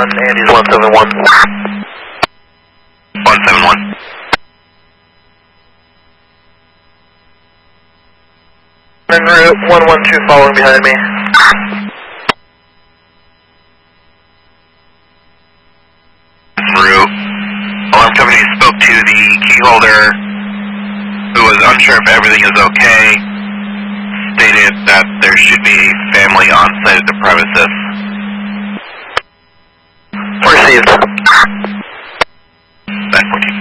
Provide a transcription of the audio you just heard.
Andy's 171. 171. En route 112 following behind me. Route. Alarm company spoke to the key holder, who was unsure if everything is okay. Stated that there should be a family on site at the premises. Received. 914.